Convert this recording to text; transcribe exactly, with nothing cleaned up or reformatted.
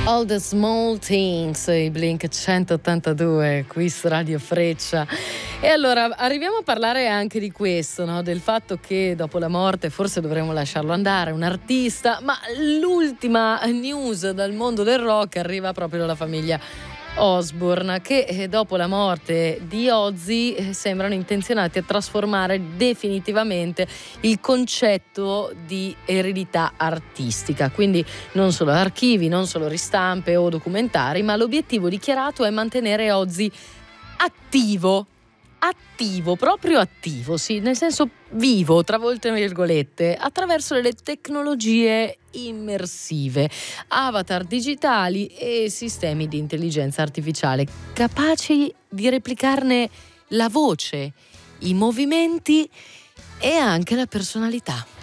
All the Small Things, i Blink centottantadue qui su Radio Freccia. E allora arriviamo a parlare anche di questo, no? Del fatto che dopo la morte forse dovremmo lasciarlo andare, un artista, ma l'ultima news dal mondo del rock arriva proprio dalla famiglia Osbourne, che dopo la morte di Ozzy sembrano intenzionati a trasformare definitivamente il concetto di eredità artistica, quindi non solo archivi, non solo ristampe o documentari, ma l'obiettivo dichiarato è mantenere Ozzy attivo attivo, proprio attivo, sì, nel senso vivo, tra molte virgolette, attraverso le tecnologie immersive, avatar digitali e sistemi di intelligenza artificiale capaci di replicarne la voce, i movimenti e anche la personalità.